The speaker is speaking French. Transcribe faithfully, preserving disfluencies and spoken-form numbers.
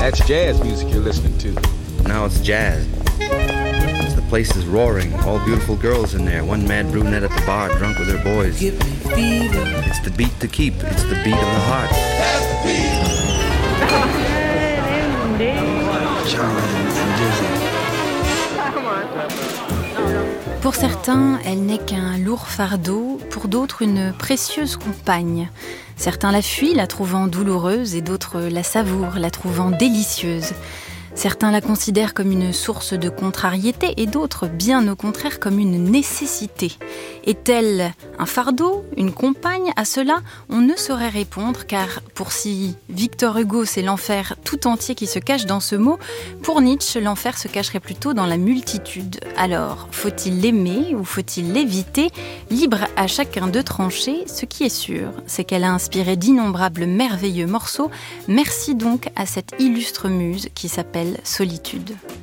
That's jazz music you're listening to. Now it's jazz. The place is roaring. All beautiful girls in there. One mad brunette at the bar, drunk with her boys. Give me fever. It's the beat to keep. It's the beat of the heart. That's the beat. Charlie and Dizzy. Pour certains, elle n'est qu'un lourd fardeau, pour d'autres une précieuse compagne. Certains la fuient, la trouvant douloureuse, et d'autres la savourent, la trouvant délicieuse. Certains la considèrent comme une source de contrariété et d'autres, bien au contraire, comme une nécessité. Est-elle un fardeau, une compagne ? À cela, on ne saurait répondre, car pour si Victor Hugo, c'est l'enfer tout entier qui se cache dans ce mot, pour Nietzsche, l'enfer se cacherait plutôt dans la multitude. Alors, faut-il l'aimer ou faut-il l'éviter ? Libre à chacun de trancher, ce qui est sûr, c'est qu'elle a inspiré d'innombrables merveilleux morceaux. Merci donc à cette illustre muse qui s'appelle Solitude.